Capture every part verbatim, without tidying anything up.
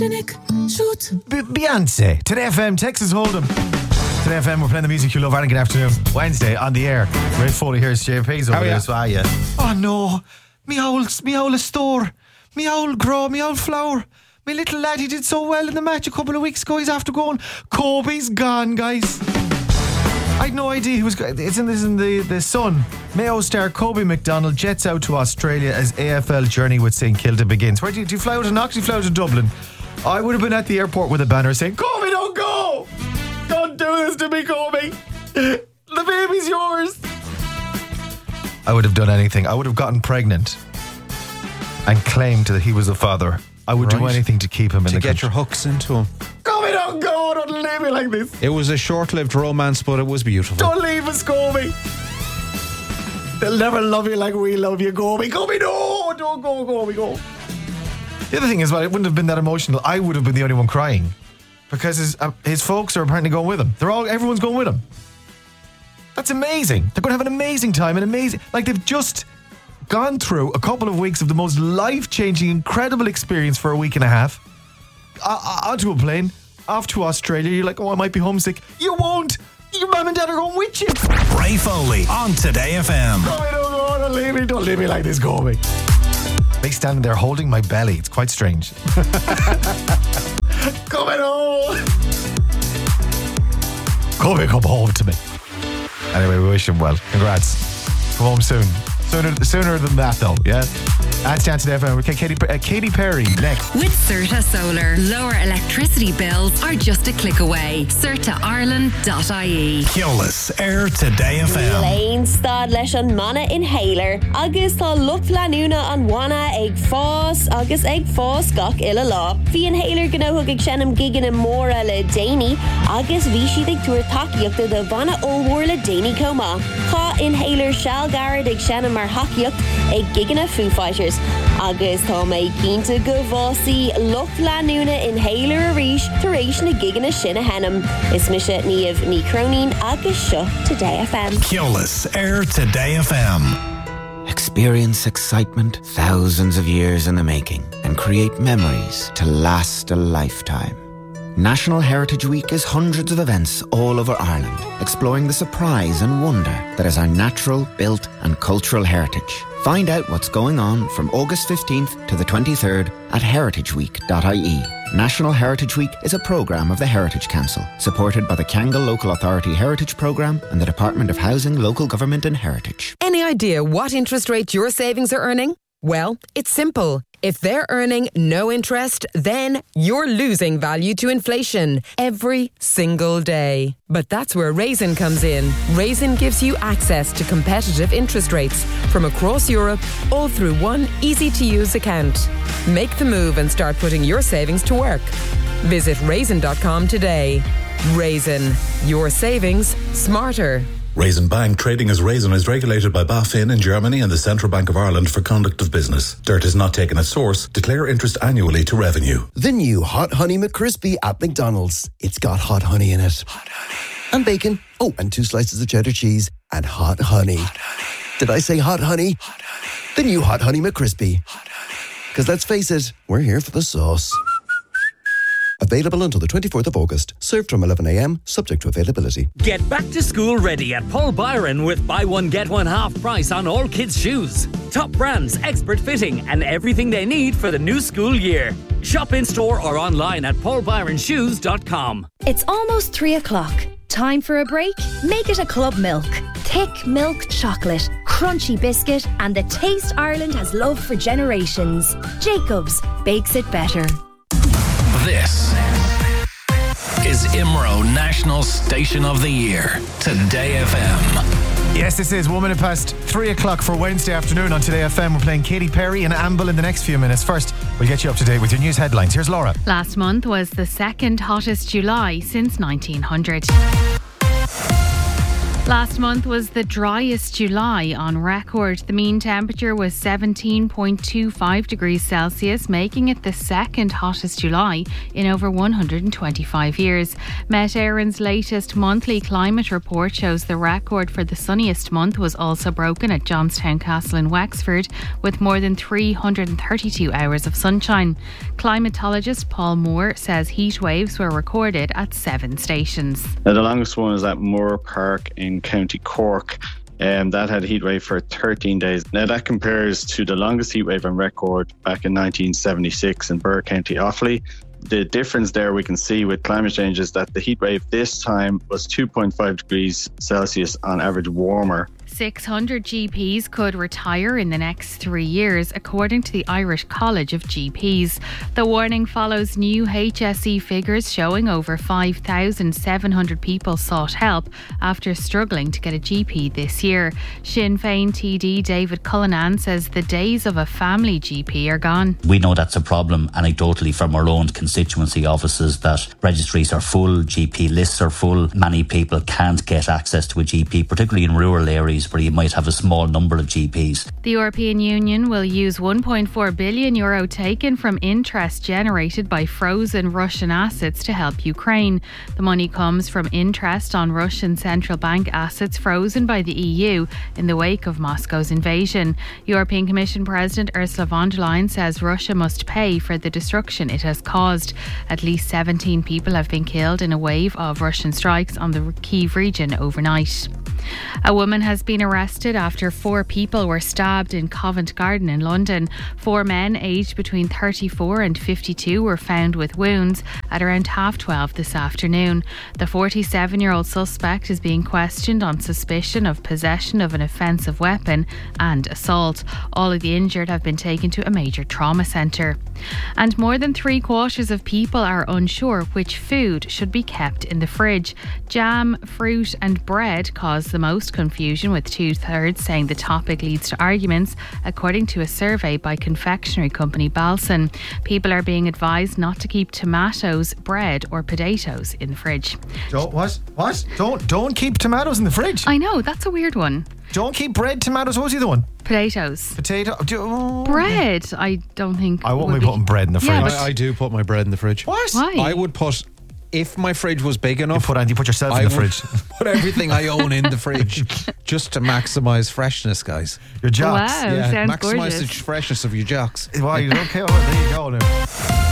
Nick, shoot. B- Beyonce. Today F M, Texas Hold'em. Today F M, we're playing the music you love. And good afternoon. Wednesday on the air. Ray Foley here. It's J P's over How are there. ya? So are you? Oh no. Me old, me old store. Me old grow, me old flower. My little lad, he did so well in the match a couple of weeks ago. He's after going. Kobe's gone, guys. I had no idea he was. It's in this in the the Sun. Mayo star Kobe McDonald jets out to Australia as A F L journey with Saint Kilda begins. Where do you, do you fly out of Knox? Do you fly out of Dublin? I would have been at the airport with a banner saying, "Kobe, don't go! Don't do this to me, Kobe. The baby's yours." I would have done anything. I would have gotten pregnant and claimed that he was the father. I would do Right. anything to keep him in to the get country. your hooks into him. Kobe, don't go! Don't leave me like this. It was a short-lived romance, but it was beautiful. Don't leave us, Kobe. They'll never love you like we love you, Kobe. Kobe, no! Don't go, Kobe, go. The other thing is, well, it wouldn't have been that emotional. I would have been the only one crying because his uh, his folks are apparently going with him. They're all, everyone's going with him. That's amazing. They're going to have an amazing time, an amazing, like they've just gone through a couple of weeks of the most life-changing, incredible experience for a week and a half. Uh, onto a plane, off to Australia. You're like, oh, I might be homesick. You won't. Your mum and dad are going with you. Ray Foley on Today F M. Kobe, don't go. Don't leave me. Don't leave me like this, Kobe. Me standing there holding my belly. It's quite strange. Kobe, no. Kobe, come home to me. Anyway, we wish him well. Congrats. Come home soon. Sooner, sooner than that, though, yeah? That's down to the F M. Okay, Katy, uh, Katy Perry next. With Certa Solar, lower electricity bills are just a click away. certa ireland dot I E. Keolis, Air Today F M. Léin stad leis an mana inhaler agus tá lucht leanúna an wana ag fós agus ag fós gach ila lá. Bhí inhaler gnóthg ag seanam gigan an móra le déine agus bhí siad ag túir takeíochta de bhana ómhór le déine comá. Tá inhaler sealgarad ag seanam mar haceocht ag gigan a Foo Fighters agus tá méid cínta go bhásaí lucht leanúna inhaler a ríis tar éis na gigan a sin a henam. Is mi se níomh ní cronín agus seo Today F M. Keolis, Air Today F M. Experience excitement thousands of years in the making and create memories to last a lifetime. National Heritage Week is hundreds of events all over Ireland, exploring the surprise and wonder that is our natural, built and cultural heritage. Find out what's going on from August fifteenth to the twenty-third at heritage week dot I E. National Heritage Week is a programme of the Heritage Council, supported by the Kangal Local Authority Heritage Programme and the Department of Housing, Local Government and Heritage. Any idea what interest rate your savings are earning? Well, it's simple. If they're earning no interest, then you're losing value to inflation every single day. But that's where Raisin comes in. Raisin gives you access to competitive interest rates from across Europe, all through one easy-to-use account. Make the move and start putting your savings to work. Visit raisin dot com today. Raisin, your savings smarter. Raisin Bank trading as Raisin is regulated by BaFin in Germany and the Central Bank of Ireland for conduct of business. Dirt is not taken at source. Declare interest annually to revenue. The new Hot Honey McCrispy at McDonald's. It's got hot honey in it. Hot honey. And bacon. Oh, and two slices of cheddar cheese. And hot honey. Hot honey. Did I say hot honey? Hot honey. The new Hot Honey McCrispy. Hot honey. Because let's face it, we're here for the sauce. Available until the twenty-fourth of August. Served from eleven a.m, subject to availability. Get back to school ready at Paul Byron with buy one get one half price on all kids' shoes. Top brands, expert fitting and everything they need for the new school year. Shop in store or online at paul byron shoes dot com. It's almost three o'clock. Time for a break? Make it a Club Milk. Thick milk chocolate, crunchy biscuit and the taste Ireland has loved for generations. Jacobs bakes it better. This is I M R O National Station of the Year, Today F M. Yes, this is one minute past three o'clock for Wednesday afternoon on Today F M. We're playing Katy Perry and Amble in the next few minutes. First, we'll get you up to date with your news headlines. Here's Laura. Last month was the second hottest July since nineteen hundred. Last month was the driest July on record. The mean temperature was seventeen point two five degrees Celsius, making it the second hottest July in over one hundred twenty-five years. Met Éireann's latest monthly climate report shows the record for the sunniest month was also broken at Johnstown Castle in Wexford, with more than three hundred thirty-two hours of sunshine. Climatologist Paul Moore says heat waves were recorded at seven stations. Now, the longest one is at Moore Park in County Cork. Um, that had a heat wave for thirteen days. Now that compares to the longest heat wave on record back in nineteen seventy-six in Burr County Offaly. The difference there we can see with climate change is that the heat wave this time was two point five degrees Celsius on average warmer. six hundred G Ps could retire in the next three years, according to the Irish College of G Ps. The warning follows new H S E figures showing over five thousand seven hundred people sought help after struggling to get a G P this year. Sinn Féin T D David Cullinan says the days of a family G P are gone. We know that's a problem anecdotally from our own constituency offices, that registries are full, G P lists are full. Many people can't get access to a G P, particularly in rural areas where you might have a small number of G Ps. The European Union will use one point four billion euro taken from interest generated by frozen Russian assets to help Ukraine. The money comes from interest on Russian central bank assets frozen by the E U in the wake of Moscow's invasion. European Commission President Ursula von der Leyen says Russia must pay for the destruction it has caused. At least seventeen people have been killed in a wave of Russian strikes on the Kyiv region overnight. A woman has been arrested after four people were stabbed in Covent Garden in London. Four men aged between thirty-four and fifty-two were found with wounds at around half twelve this afternoon. The forty-seven-year-old suspect is being questioned on suspicion of possession of an offensive weapon and assault. All of the injured have been taken to a major trauma centre. And more than three quarters of people are unsure which food should be kept in the fridge. Jam, fruit and bread cause the most confusion, with two-thirds saying the topic leads to arguments, according to a survey by confectionery company Balsan. People are being advised not to keep tomatoes, bread or potatoes in the fridge. Don't, what? What? Don't, don't keep tomatoes in the fridge? I know, that's a weird one. Don't keep bread, tomatoes. What was the other one? Potatoes. Potato. Oh. Bread, I don't think. I won't be putting bread in the fridge. Yeah, I, I do put my bread in the fridge. What? Why? I would put, if my fridge was big enough, you put, you put yourself I in the would fridge. Put everything I own in the fridge, just to maximise freshness, guys. Your jocks. Wow, yeah, sounds maximise gorgeous. the freshness of your jocks. Why? Okay, oh, there you go now.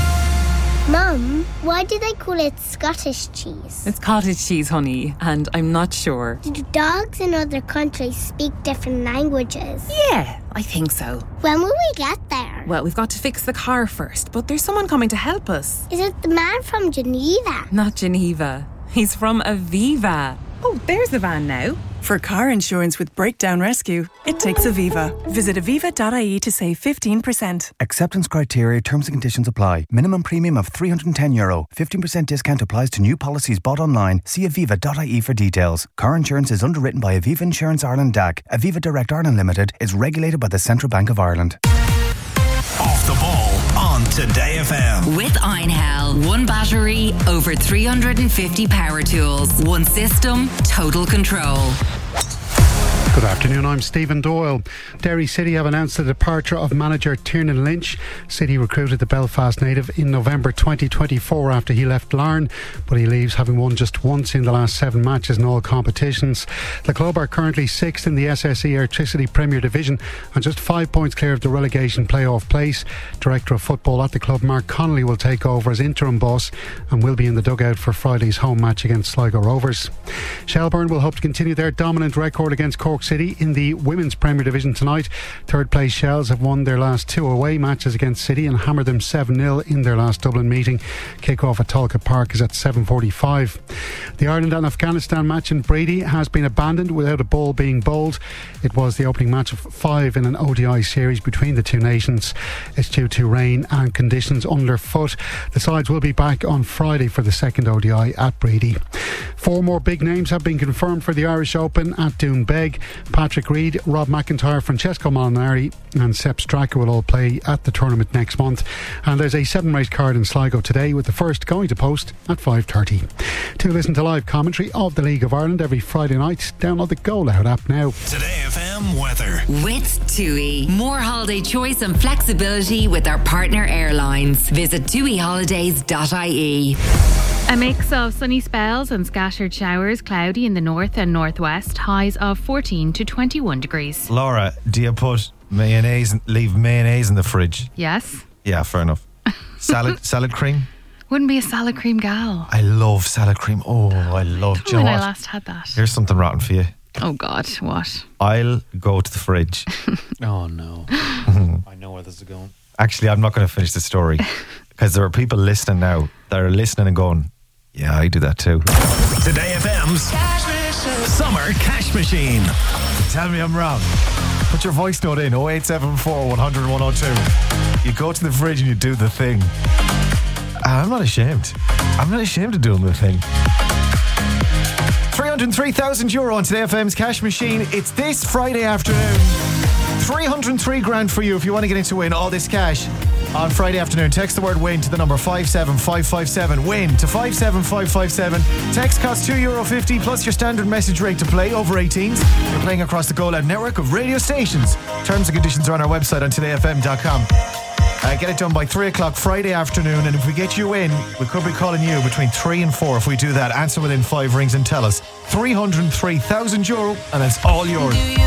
Mum, why do they call it Scottish cheese? It's cottage cheese, honey, and I'm not sure. Do dogs in other countries speak different languages? Yeah, I think so. When will we get there? Well, we've got to fix the car first, but there's someone coming to help us. Is it the man from Geneva? Not Geneva. He's from Aviva. Oh, there's the van now. For car insurance with Breakdown Rescue, it takes Aviva. Visit aviva dot I E to save fifteen percent. Acceptance criteria, terms and conditions apply. Minimum premium of three hundred ten euro. fifteen percent discount applies to new policies bought online. See aviva dot I E for details. Car insurance is underwritten by Aviva Insurance Ireland D A C. Aviva Direct Ireland Limited is regulated by the Central Bank of Ireland. Off the ball on Today F M. With Einhell. One battery, over three hundred fifty power tools. One system, total control. Good afternoon, I'm Stephen Doyle. Derry City have announced the departure of manager Tiernan Lynch. City recruited the Belfast native in November twenty twenty-four after he left Larne, but he leaves having won just once in the last seven matches in all competitions. The club are currently sixth in the S S E Electricity Premier Division and just five points clear of the relegation playoff place. Director of Football at the club, Mark Connolly, will take over as interim boss and will be in the dugout for Friday's home match against Sligo Rovers. Shelbourne will hope to continue their dominant record against Cork City in the Women's Premier Division tonight. Third place Shells have won their last two away matches against City and hammered them seven nil in their last Dublin meeting. Kick-off at Talcott Park is at seven forty-five. The Ireland and Afghanistan match in Brady has been abandoned without a ball being bowled. It was the opening match of five in an O D I series between the two nations. It's due to rain and conditions underfoot. The sides will be back on Friday for the second O D I at Brady. Four more big names have been confirmed for the Irish Open at Doonbeg. Patrick Reed, Rob McIntyre, Francesco Molinari and Sepp Straka will all play at the tournament next month. And there's a seven race card in Sligo today, with the first going to post at five thirty. To listen to live commentary of the League of Ireland every Friday night, download the Go Loud app now. Today F M weather. With TUI. More holiday choice and flexibility with our partner airlines. Visit tui holidays dot I E. A mix of sunny spells and scattered showers, cloudy in the north and northwest, highs of fourteen to twenty-one degrees. Laura, do you put mayonnaise, leave mayonnaise in the fridge? Yes. Yeah, fair enough. Salad salad cream? Wouldn't be a salad cream gal. I love salad cream. Oh, I love. Do you when know I what? last had that. Here's something rotten for you. Oh God, what? I'll go to the fridge. Oh no. I know where this is going. Actually, I'm not going to finish the story because there are people listening now that are listening and going, yeah, I do that too. Today F M's Summer Cash Machine. Tell me I'm wrong. Put your voice note in oh eight seven four, one hundred, one oh two. You go to the fridge and you do the thing. I'm not ashamed. I'm not ashamed of doing the thing. three hundred three thousand euro on Today F M's cash machine. It's this Friday afternoon. three hundred three grand for you if you want to get into win all this cash on Friday afternoon. Text the word win to the number five seven five five seven. Win to five seven five five seven. Text costs two euro fifty plus your standard message rate to play over eighteens. You're playing across the Go Loud network of radio stations. Terms and conditions are on our website on today f m dot com. Uh, get it done by three o'clock Friday afternoon, and if we get you in, we could be calling you between three and four. If we do that, answer within five rings and tell us. three hundred three thousand euro, and it's all yours.